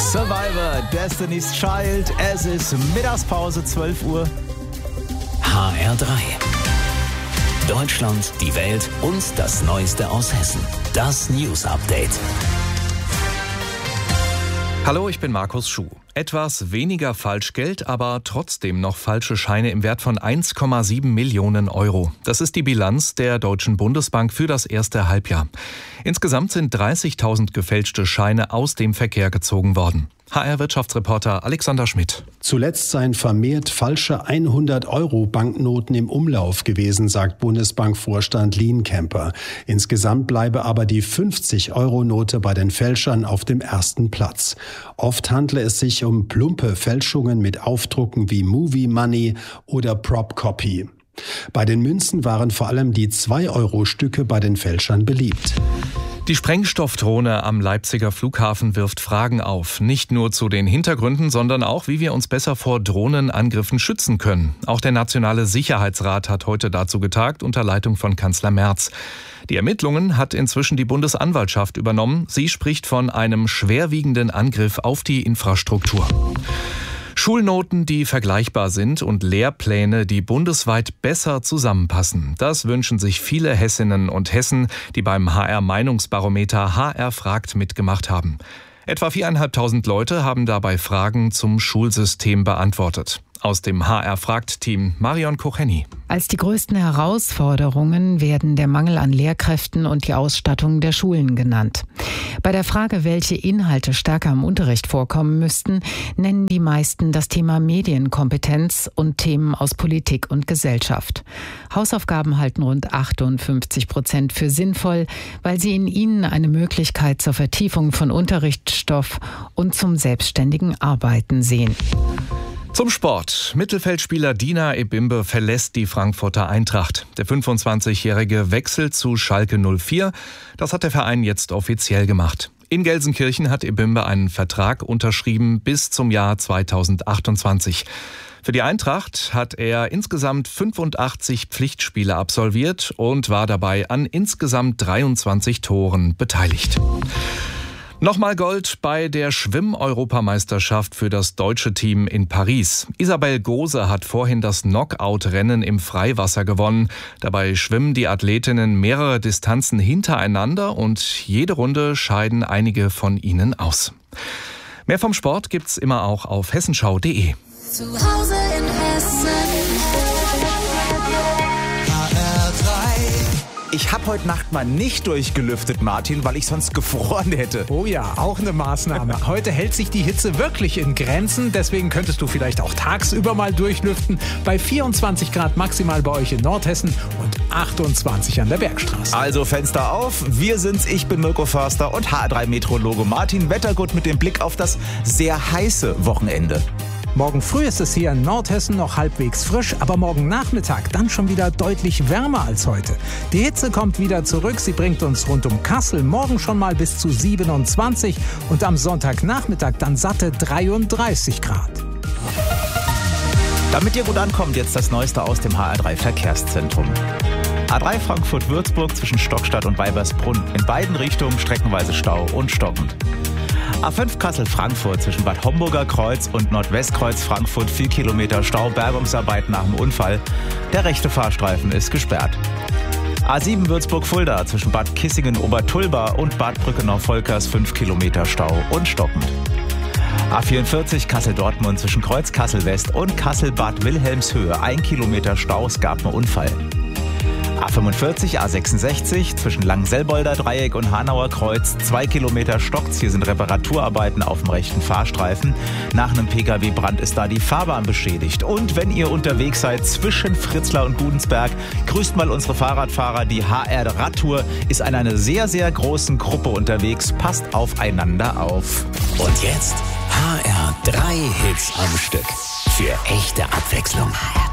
Survivor, Destiny's Child. Es ist Mittagspause, 12 Uhr. HR3. Deutschland, die Welt und das Neueste aus Hessen. Das News Update. Hallo, ich bin Markus Schuh. Etwas weniger Falschgeld, aber trotzdem noch falsche Scheine im Wert von 1,7 Millionen Euro. Das ist die Bilanz der Deutschen Bundesbank für das erste Halbjahr. Insgesamt sind 30.000 gefälschte Scheine aus dem Verkehr gezogen worden. HR-Wirtschaftsreporter Alexander Schmidt. Zuletzt seien vermehrt falsche 100-Euro-Banknoten im Umlauf gewesen, sagt Bundesbankvorstand Lienkemper. Insgesamt bleibe aber die 50-Euro-Note bei den Fälschern auf dem ersten Platz. Oft handle es sich um plumpe Fälschungen mit Aufdrucken wie Movie Money oder Prop Copy. Bei den Münzen waren vor allem die 2-Euro-Stücke bei den Fälschern beliebt. Die Sprengstoffdrohne am Leipziger Flughafen wirft Fragen auf. Nicht nur zu den Hintergründen, sondern auch, wie wir uns besser vor Drohnenangriffen schützen können. Auch der Nationale Sicherheitsrat hat heute dazu getagt, unter Leitung von Kanzler Merz. Die Ermittlungen hat inzwischen die Bundesanwaltschaft übernommen. Sie spricht von einem schwerwiegenden Angriff auf die Infrastruktur. Schulnoten, die vergleichbar sind und Lehrpläne, die bundesweit besser zusammenpassen. Das wünschen sich viele Hessinnen und Hessen, die beim HR-Meinungsbarometer HR fragt mitgemacht haben. Etwa 4.500 Leute haben dabei Fragen zum Schulsystem beantwortet. Aus dem HR-Fragt-Team Marion Kocheni. Als die größten Herausforderungen werden der Mangel an Lehrkräften und die Ausstattung der Schulen genannt. Bei der Frage, welche Inhalte stärker im Unterricht vorkommen müssten, nennen die meisten das Thema Medienkompetenz und Themen aus Politik und Gesellschaft. Hausaufgaben halten rund 58% für sinnvoll, weil sie in ihnen eine Möglichkeit zur Vertiefung von Unterrichtsstoff und zum selbstständigen Arbeiten sehen. Zum Sport. Mittelfeldspieler Dina Ebimbe verlässt die Frankfurter Eintracht. Der 25-Jährige wechselt zu Schalke 04. Das hat der Verein jetzt offiziell gemacht. In Gelsenkirchen hat Ebimbe einen Vertrag unterschrieben bis zum Jahr 2028. Für die Eintracht hat er insgesamt 85 Pflichtspiele absolviert und war dabei an insgesamt 23 Toren beteiligt. Nochmal Gold bei der Schwimm-Europameisterschaft für das deutsche Team in Paris. Isabel Gose hat vorhin das Knockout-Rennen im Freiwasser gewonnen. Dabei schwimmen die Athletinnen mehrere Distanzen hintereinander und jede Runde scheiden einige von ihnen aus. Mehr vom Sport gibt's immer auch auf hessenschau.de. Zu Hause in Hessen. Ich habe heute Nacht mal nicht durchgelüftet, Martin, weil ich sonst gefroren hätte. Oh ja, auch eine Maßnahme. Heute hält sich die Hitze wirklich in Grenzen. Deswegen könntest du vielleicht auch tagsüber mal durchlüften. Bei 24 Grad maximal bei euch in Nordhessen und 28 an der Bergstraße. Also Fenster auf, wir sind's, ich bin Mirko Förster und HR3-Meteorologe Martin Wettergut mit dem Blick auf das sehr heiße Wochenende. Morgen früh ist es hier in Nordhessen noch halbwegs frisch, aber morgen Nachmittag dann schon wieder deutlich wärmer als heute. Die Hitze kommt wieder zurück, sie bringt uns rund um Kassel morgen schon mal bis zu 27 und am Sonntagnachmittag dann satte 33 Grad. Damit ihr gut ankommt, jetzt das Neueste aus dem HR3 Verkehrszentrum. A3 Frankfurt-Würzburg zwischen Stockstadt und Weibersbrunn. In beiden Richtungen streckenweise Stau und stockend. A5 Kassel-Frankfurt zwischen Bad Homburger Kreuz und Nordwestkreuz Frankfurt 4 Kilometer Stau, Bergungsarbeit nach dem Unfall. Der rechte Fahrstreifen ist gesperrt. A7 Würzburg-Fulda zwischen Bad Kissingen-Obertulba und Bad Brückenau-Volkers 5 Kilometer Stau und stockend. A44 Kassel-Dortmund zwischen Kreuz Kassel-West und Kassel-Bad Wilhelmshöhe 1 Kilometer Stau, es gab einen Unfall. A45, A66 zwischen Langselbolder Dreieck und Hanauer Kreuz 2 Kilometer stockt's. Hier sind Reparaturarbeiten auf dem rechten Fahrstreifen. Nach einem Pkw-Brand ist da die Fahrbahn beschädigt. Und wenn ihr unterwegs seid zwischen Fritzlar und Gudensberg, grüßt mal unsere Fahrradfahrer. Die HR-Radtour ist in einer sehr, sehr großen Gruppe unterwegs. Passt aufeinander auf. Und jetzt HR3 Hits am Stück. Für echte Abwechslung.